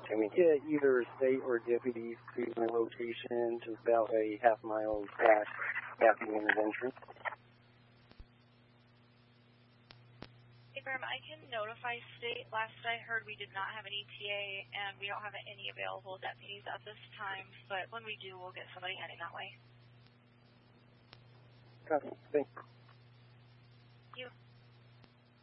Can we get either state or deputies to my location, just about a half-mile back after the intervention? Hey, ma'am, I can notify state. Last I heard, we did not have an ETA, and we don't have any available deputies at this time, but when we do, we'll get somebody heading that way. Copy. Thank you. Thank you.